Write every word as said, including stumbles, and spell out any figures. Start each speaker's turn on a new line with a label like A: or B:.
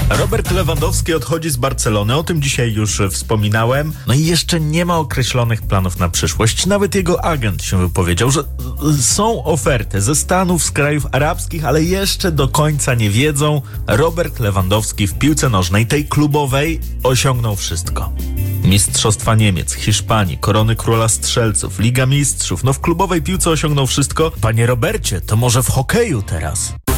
A: Robert Lewandowski odchodzi z Barcelony, o tym dzisiaj już wspominałem. No i jeszcze nie ma określonych planów na przyszłość. Nawet jego agent się wypowiedział, że są oferty ze Stanów, z krajów arabskich, ale jeszcze do końca nie wiedzą. Robert Lewandowski w piłce nożnej, tej klubowej, osiągnął wszystko. Mistrzostwa Niemiec, Hiszpanii, korony króla strzelców, Liga Mistrzów. No w klubowej piłce osiągnął wszystko. Panie Robercie, to może w hokeju teraz?